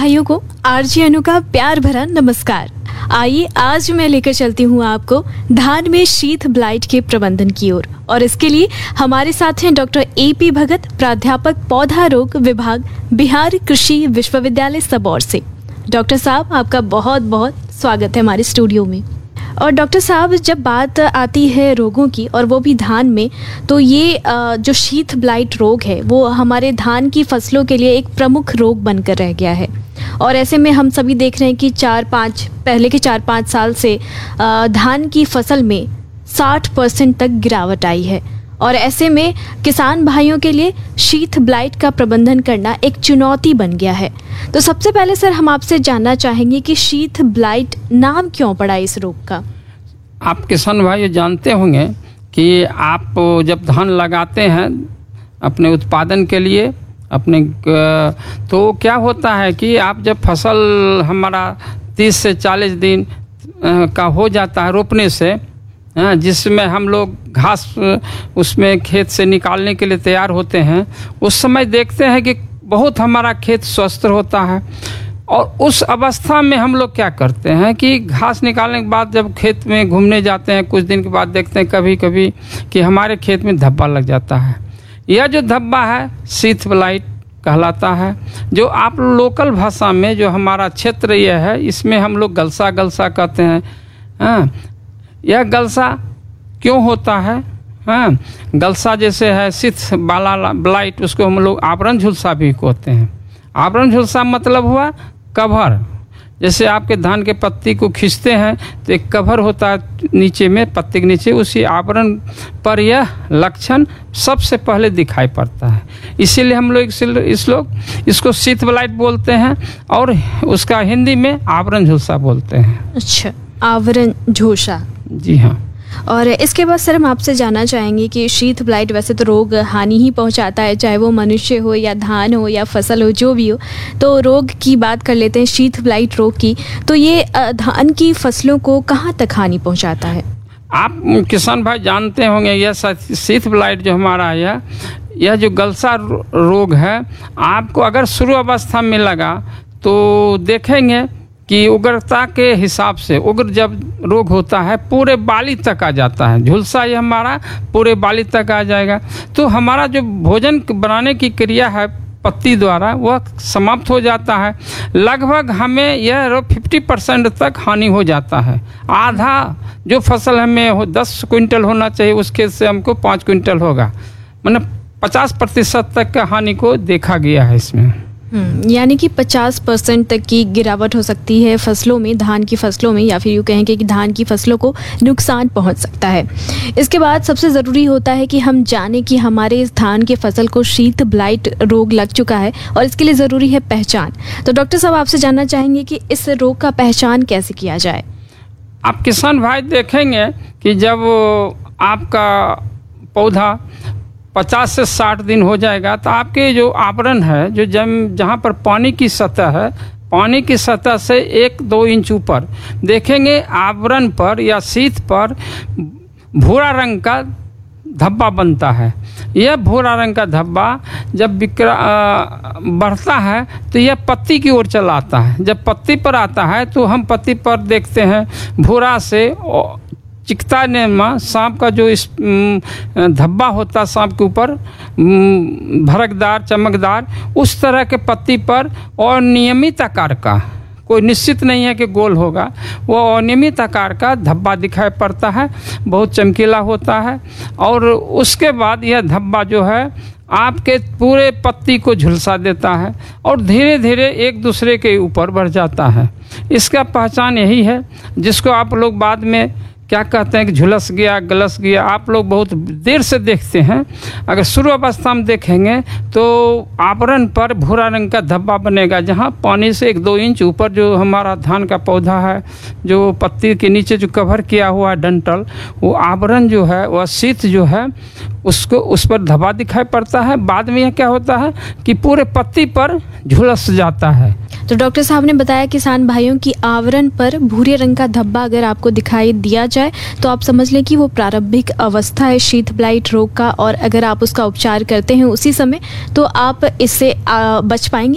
भाइयों को आरजे अनु का प्यार भरा नमस्कार। आइए आज मैं लेकर चलती हूँ आपको धान में शीत ब्लाइट के प्रबंधन की ओर और इसके लिए हमारे साथ हैं डॉक्टर AP भगत, प्राध्यापक पौधा रोग विभाग, बिहार कृषि विश्वविद्यालय सबौर से। डॉक्टर साहब, आपका बहुत बहुत स्वागत है हमारे स्टूडियो में। और डॉक्टर साहब, जब बात आती है रोगों की और वो भी धान में, तो ये जो शीत ब्लाइट रोग है वो हमारे धान की फसलों के लिए एक प्रमुख रोग बनकर रह गया है। और ऐसे में हम सभी देख रहे हैं कि पहले के 4-5 साल से धान की फसल में 60% तक गिरावट आई है। और ऐसे में किसान भाइयों के लिए शीत ब्लाइट का प्रबंधन करना एक चुनौती बन गया है। तो सबसे पहले सर, हम आपसे जानना चाहेंगे कि शीत ब्लाइट नाम क्यों पड़ा इस रोग का? आप किसान भाई जानते होंगे कि आप जब धान लगाते हैं अपने उत्पादन के लिए तो क्या होता है कि आप जब फसल हमारा 30 से 40 दिन का हो जाता है रोपने से, जिसमें हम लोग घास उसमें खेत से निकालने के लिए तैयार होते हैं, उस समय देखते हैं कि बहुत हमारा खेत स्वस्थ होता है। और उस अवस्था में हम लोग क्या करते हैं कि घास निकालने के बाद जब खेत में घूमने जाते हैं, कुछ दिन के बाद देखते हैं कभी कभी कि हमारे खेत में धब्बा लग जाता है। यह जो धब्बा है शीत ब्लाइट कहलाता है, जो आप लोकल भाषा में जो हमारा क्षेत्र यह है, इसमें हम लोग गलसा कहते हैं। यह गलसा क्यों होता है? गलसा जैसे है शीत वाला ब्लाइट, उसको हम लोग आवरण झुलसा भी कहते हैं। आवरण झुलसा मतलब हुआ कवर। जैसे आपके धान के पत्ती को खींचते हैं तो एक कवर होता है नीचे में, पत्ती के नीचे, उसी आवरण पर यह लक्षण सबसे पहले दिखाई पड़ता है। इसीलिए हम लोग इसको शीत ब्लाइट बोलते हैं और उसका हिंदी में आवरण झुलसा बोलते हैं। अच्छा, आवरण झुलसा। जी हाँ। और इसके बाद सर, हम आपसे जानना चाहेंगे कि शीत ब्लाइट वैसे तो रोग हानि ही पहुंचाता है, चाहे वो मनुष्य हो या धान हो या फसल हो, जो भी हो। तो रोग की बात कर लेते हैं, शीत ब्लाइट रोग की। तो ये धान की फसलों को कहाँ तक हानि पहुंचाता है? आप किसान भाई जानते होंगे यह शीत ब्लाइट जो हमारा यह जो गलसा रोग है, आपको अगर शुरू अवस्था में लगा तो देखेंगे कि उग्रता के हिसाब से उग्र जब रोग होता है पूरे बाली तक आ जाता है। झुलसा ये हमारा पूरे बाली तक आ जाएगा, तो हमारा जो भोजन बनाने की क्रिया है पत्ती द्वारा वह समाप्त हो जाता है। लगभग हमें यह रोग 50% तक हानि हो जाता है। आधा जो फसल हमें 10 क्विंटल होना चाहिए उस खेत से हमको 5 क्विंटल होगा, मतलब 50% तक का हानि को देखा गया है इसमें। यानी कि 50% तक की गिरावट हो सकती है फसलों में, धान की फसलों में, या फिर यूँ कहेंगे कि धान की फसलों को नुकसान पहुंच सकता है। इसके बाद सबसे ज़रूरी होता है कि हम जानें कि हमारे इस धान की फसल को शीत ब्लाइट रोग लग चुका है, और इसके लिए ज़रूरी है पहचान। तो डॉक्टर साहब, आपसे जानना चाहेंगे कि इस रोग का पहचान कैसे किया जाए? आप किसान भाई देखेंगे कि जब आपका पौधा 50 से 60 दिन हो जाएगा तो आपके जो आवरण है, जो जहाँ पर पानी की सतह है, पानी की सतह से 1-2 इंच ऊपर देखेंगे आवरण पर या शीत पर भूरा रंग का धब्बा बनता है। यह भूरा रंग का धब्बा जब बढ़ता है तो यह पत्ती की ओर चला आता है। जब पत्ती पर आता है तो हम पत्ती पर देखते हैं भूरा से चिकता नेमा सांप का जो इस धब्बा होता है सांप के ऊपर, भड़कदार चमकदार, उस तरह के पत्ती पर और नियमित आकार का, कोई निश्चित नहीं है कि गोल होगा, वो अनियमित आकार का धब्बा दिखाई पड़ता है, बहुत चमकीला होता है। और उसके बाद यह धब्बा जो है आपके पूरे पत्ती को झुलसा देता है और धीरे धीरे एक दूसरे के ऊपर बढ़ जाता है। इसका पहचान यही है, जिसको आप लोग बाद में क्या कहते हैं कि झुलस गया, गलस गया, आप लोग बहुत देर से देखते हैं। अगर शुरू अवस्था में देखेंगे तो आवरण पर भूरा रंग का धब्बा बनेगा, जहां पानी से 1-2 इंच ऊपर जो हमारा धान का पौधा है, जो पत्ती के नीचे जो कवर किया हुआ डंठल, वो आवरण जो है वह शीत जो है उसको उस पर धब्बा दिखाई पड़ता है। बाद में यह क्या होता है कि पूरे पत्ती पर झुलस जाता है। तो डॉक्टर साहब ने बताया किसान भाइयों की आवरण पर भूरे रंग का धब्बा अगर आपको दिखाई दिया जाए तो आप समझ लें कि वो प्रारंभिक अवस्था है शीत ब्लाइट रोग का, और अगर आप उसका उपचार करते हैं उसी समय तो आप इससे बच पाएंगे।